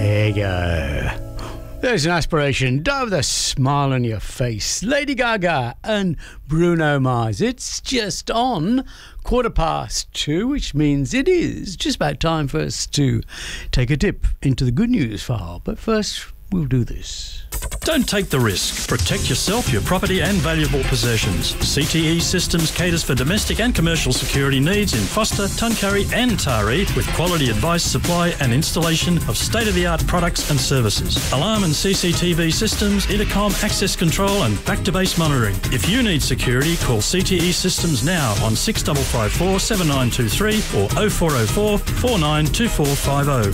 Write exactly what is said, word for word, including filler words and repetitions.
There you go. There's an aspiration. Die with a smile on your face. Lady Gaga and Bruno Mars. It's just on quarter past two, which means it is just about time for us to take a dip into the good news file. But first, we'll do this. Don't take the risk. Protect yourself, your property and valuable possessions. C T E Systems caters for domestic and commercial security needs in Foster, Tuncurry and Taree with quality advice, supply and installation of state-of-the-art products and services. Alarm and C C T V systems, intercom, access control and back-to-base monitoring. If you need security, call C T E Systems now on six five five four, seven nine two three or oh four oh four, four nine two four five oh.